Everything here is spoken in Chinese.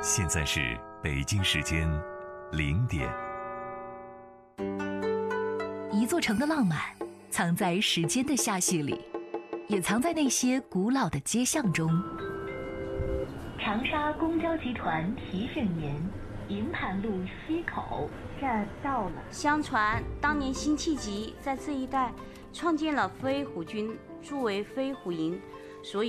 现在是北京时间0点。 一座城的浪漫藏在时间的罅隙里，也藏在那些古老的街巷中。长沙公交集团提醒您，营盘路西口站到了。 相传当年辛弃疾在这一带创建了飞虎军，筑为飞虎营，所以